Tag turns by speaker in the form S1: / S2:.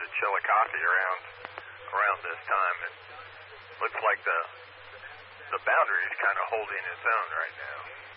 S1: Chillicothe around this time. It looks like the boundary is kind of holding its own right now.